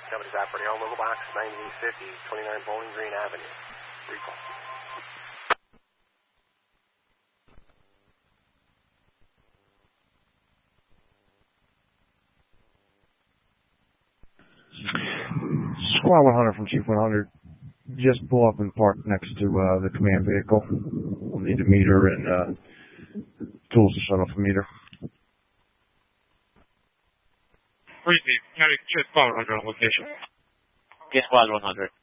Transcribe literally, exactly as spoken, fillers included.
Company's operating on local box ninety-eight fifty, twenty-nine Bowling Green Avenue. Recall. Squad one hundred from Chief one hundred. Just pull up and park next to uh, the command vehicle. We'll need a meter and uh, tools to shut off the meter. Receive. Carry check Squad one hundred on location. Get Squad one hundred.